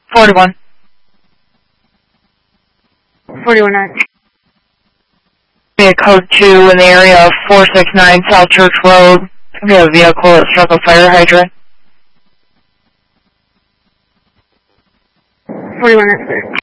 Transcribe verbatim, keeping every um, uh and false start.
forty-one. forty-one nine. Be a code two in the area of four six nine South Church Road. We have a vehicle that struck a fire hydrant. forty-one nine.